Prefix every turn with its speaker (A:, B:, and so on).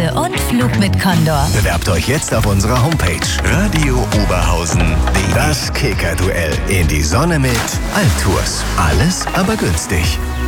A: Reise und Flug mit Condor.
B: Bewerbt euch jetzt auf unserer Homepage radiooberhausen.de. Das Kicker-Duell in die Sonne mit Altours. Alles aber günstig.